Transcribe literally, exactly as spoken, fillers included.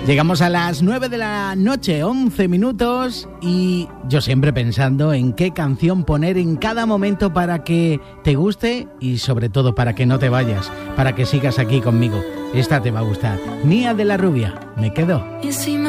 Llegamos a las nueve de la noche, once minutos, y yo siempre pensando en qué canción poner en cada momento para que te guste y sobre todo para que no te vayas, para que sigas aquí conmigo. Esta te va a gustar. Mía de la Rubia, me quedo.